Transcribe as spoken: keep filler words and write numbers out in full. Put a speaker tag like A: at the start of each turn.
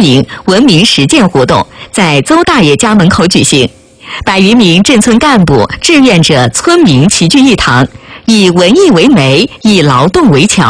A: 明文明实践活动在邹大爷家门口举行，百余名镇村干部、志愿者、村民齐聚一堂，以文艺为媒，以劳动为桥。